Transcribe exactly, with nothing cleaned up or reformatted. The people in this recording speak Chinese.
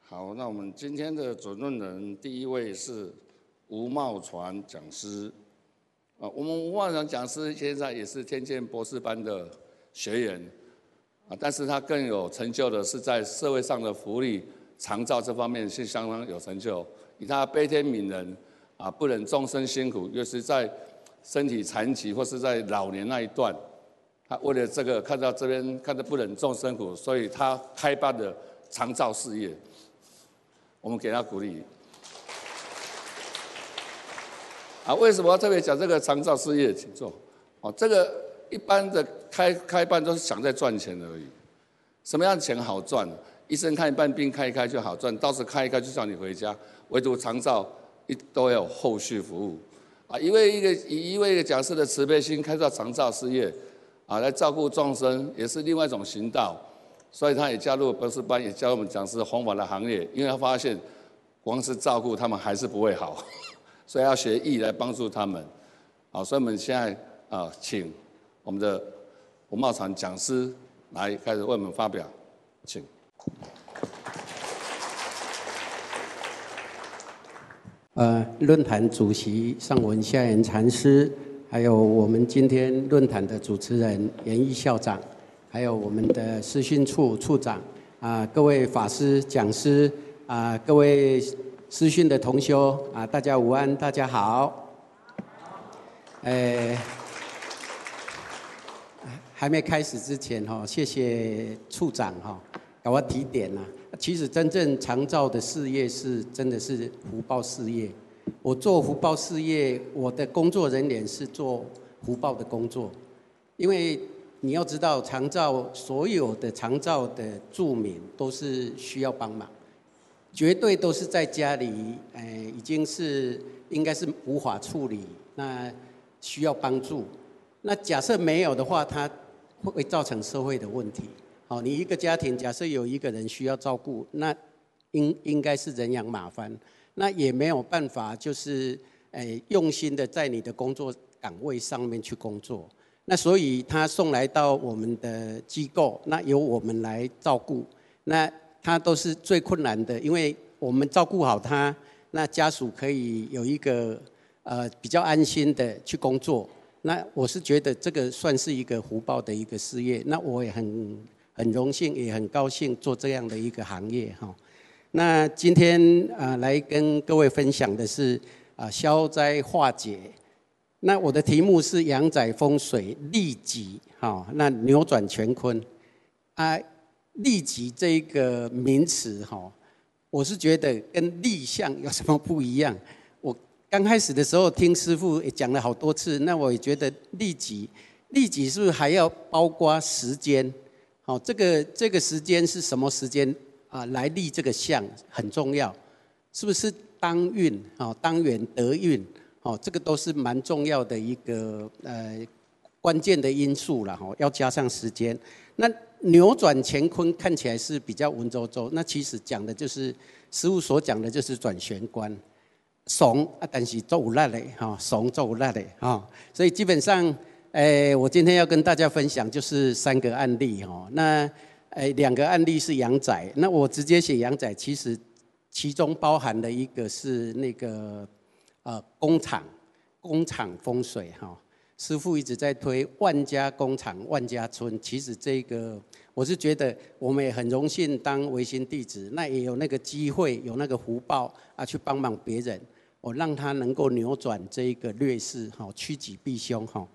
好，那我们今天的主论人第一位是吴茂传讲师。啊，我们吴茂传讲师现在也是天健博士班的学员，啊，但是他更有成就的是在社会上的福利、长照这方面是相当有成就。以他悲天悯人，啊，不忍众生辛苦，尤其在身体残疾或是在老年那一段，他为了这个看到这边看到不忍众生苦，所以他开办了长照事业。我们给他鼓励。啊，为什么要特别讲这个长照事业？请坐。哦，这个一般的开开办都是想在赚钱而已。什么样的钱好赚？医生看一半病开一开就好赚，到时开一开就叫你回家。唯独长照一都要有后续服务。啊，因为一个以一位一个讲师的慈悲心开造长照事业，啊，来照顾众生，也是另外一种行道。所以他也加入博士班，也加入我们讲师弘法的行列，因为他发现光是照顾他们还是不会好，所以要学义来帮助他们。好，所以我们现在啊，请我们的吴茂传讲师来开始为我们发表，请。 呃，论坛主席上文下元禅师，还有我们今天论坛的主持人严毅校长。还有我们的师训处处长啊，各位法师、讲师啊，各位师训的同修啊，大家午安，大家好。呃，还没开始之前哈，谢谢处长哈，给我提点呐。其实真正长照的事业是真的是福报事业。我做福报事业，我的工作人员是做福报的工作，因为。你要知道，长照所有的长照的住民都是需要帮忙，绝对都是在家里，呃，已经是应该是无法处理，那需要帮助。那假设没有的话，它会造成社会的问题。好，你一个家庭假设有一个人需要照顾，那应应该是人仰马翻，那也没有办法，就是呃用心的在你的工作岗位上面去工作。那所以他送来到我们的机构，那由我们来照顾。那他都是最困难的，因为我们照顾好他，那家属可以有一个呃比较安心的去工作。那我是觉得这个算是一个福报的一个事业。那我也很很荣幸，也很高兴做这样的一个行业哈。那今天啊、呃、来跟各位分享的是啊、呃、消灾化解。那我的题目是阳宅风水利己，好，那扭转乾坤啊。利己这一个名词，哈，我是觉得跟立相有什么不一样？我刚开始的时候听师父也讲了好多次，那我也觉得利己，利己是不是还要包括时间？好，这个这个时间是什么时间啊？来立这个相很重要，是不是当运？好，当元得运。哦，这个都是蛮重要的一个呃关键的因素了哈，要加上时间。那扭转乾坤看起来是比较文绉绉，那其实讲的就是师父所讲的就是转玄关，怂啊，但是做有力的哈，怂做有力的哈。所以基本上，诶、呃，我今天要跟大家分享就是三个案例哈。那诶，两个案例是阳宅，那我直接写阳宅，其实其中包含的一个是那个。呃，工厂，工厂风水哈，师父一直在推万家工厂万家村。其实这个，我是觉得我们也很荣幸当维新弟子，那也有那个机会，有那个福报啊，去帮忙别人，我让他能够扭转这一个劣势哈，趋吉避凶哈。